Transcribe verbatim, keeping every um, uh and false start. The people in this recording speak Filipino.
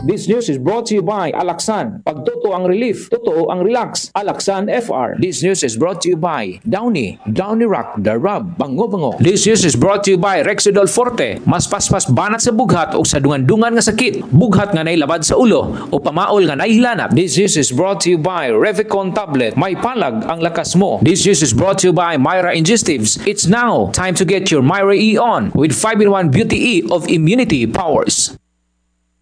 This news is brought to you by Alaxan. Pag totoo ang relief, totoo ang relax. Alaxan F R. This news is brought to you by Downy. Downy Rock, the rub, bango-bango. This news is brought to you by Rexidol Forte. Mas paspas banat sa bughat o sa dungan-dungan nga sakit. Bughat nga nailabad sa ulo o pamaol nga naihilanap. This news is brought to you by Revicon Tablet. May palag ang lakas mo. This news is brought to you by Myra Ingestives. It's now time to get your Myra E on with five in one Beauty E of immunity powers.